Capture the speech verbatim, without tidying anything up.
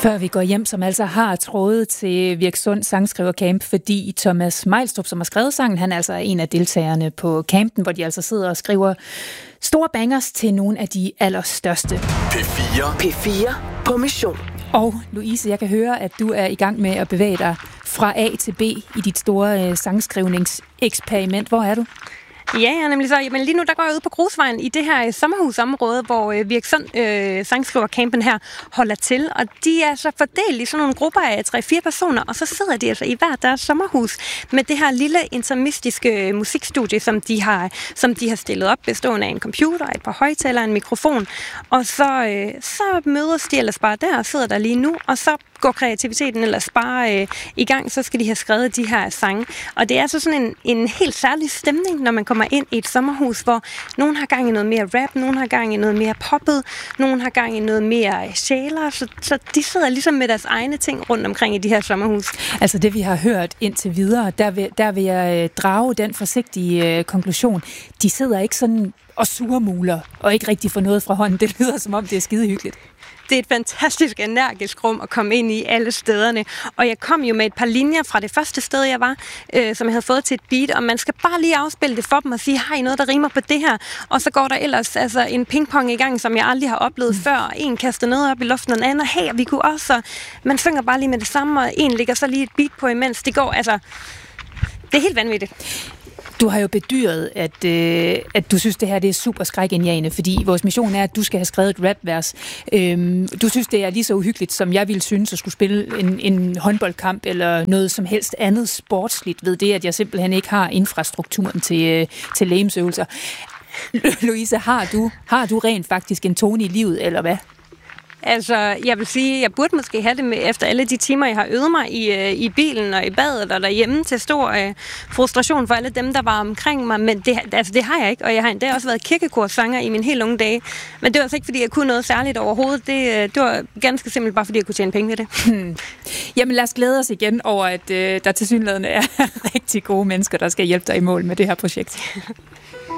Før vi går hjem, som altså har trådet til Virksund Sangskrivercamp, fordi Thomas Meilstrup, som har skrevet sangen, han er altså en af deltagerne på campen, hvor de altså sidder og skriver store bangers til nogle af de allerstørste. P fire. P fire på mission. Og Louise, jeg kan høre, at du er i gang med at bevæge dig fra A til B i dit store øh, sangskrivningseksperiment. Hvor er du? Ja, ja, nemlig så. Men lige nu der går jeg ud på Grusvejen i det her sommerhusområde, hvor øh, Virksund øh, Sangskrivercampen her holder til. Og de er så fordelt i sådan nogle grupper af tre fire personer, og så sidder de altså i hver deres sommerhus med det her lille intermistiske musikstudie, som de har, som de har stillet op, bestående af en computer, et par højtalere, en mikrofon. Og så, øh, så mødes de ellers bare der og sidder der lige nu, og så går kreativiteten ellers bare øh, i gang, så skal de have skrevet de her sange. Og det er så sådan en, en helt særlig stemning, når man kommer ind i et sommerhus, hvor nogen har gang i noget mere rap, nogen har gang i noget mere poppet, nogen har gang i noget mere sjæler, så, så de sidder ligesom med deres egne ting rundt omkring i de her sommerhus. Altså det, vi har hørt indtil videre, der vil, der vil jeg drage den forsigtige øh, konklusion. De sidder ikke sådan og surmuler, og ikke rigtig får noget fra hånden. Det lyder som om, det er skide hyggeligt. Det er et fantastisk energisk rum at komme ind i alle stederne. Og jeg kom jo med et par linjer fra det første sted, jeg var, øh, som jeg havde fået til et beat, og man skal bare lige afspille det for dem og sige, har I noget, der rimer på det her? Og så går der ellers altså, en pingpong i gang, som jeg aldrig har oplevet før. En kaster noget op i luften, og den anden, hey, vi kunne også. Og man synger bare lige med det samme, og en lægger så lige et beat på imens. Det går, altså, det er helt vanvittigt. Du har jo bedyret, at, øh, at du synes, det her det er super skrækindjagende, fordi vores mission er, at du skal have skrevet et rapvers. Øhm, du synes, det er lige så uhyggeligt, som jeg ville synes at skulle spille en, en håndboldkamp eller noget som helst andet sportsligt ved det, at jeg simpelthen ikke har infrastrukturen til, øh, til legemsøvelser. Louise, har du, har du rent faktisk en tone i livet, eller hvad? Altså, jeg vil sige, jeg burde måske have det med, efter alle de timer, jeg har øvet mig i, øh, i bilen og i badet og derhjemme, til stor øh, frustration for alle dem, der var omkring mig. Men det, altså, det har jeg ikke, og jeg har endda også været kirkekorsanger i mine helt unge dage. Men det var altså ikke, fordi jeg kunne noget særligt overhovedet. Det, det var ganske simpelt bare, fordi jeg kunne tjene penge ved det. Hmm. Jamen, lad os glæde os igen over, at øh, der tilsyneladende er rigtig gode mennesker, der skal hjælpe dig i mål med det her projekt.